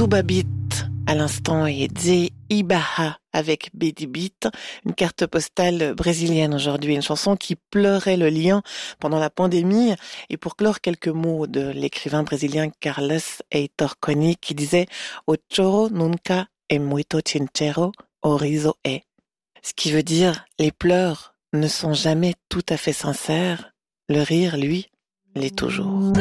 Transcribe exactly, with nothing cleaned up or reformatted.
Tubabit à l'instant et Dze Ibaha avec Bedi Beat, une carte postale brésilienne aujourd'hui, une chanson qui pleurait le lien pendant la pandémie. Et pour clore, quelques mots de l'écrivain brésilien Carlos Heitor Coni qui disait « O choro nunca é muito sincero, o riso é ». Ce qui veut dire « les pleurs ne sont jamais tout à fait sincères, le rire, lui, l'est toujours ».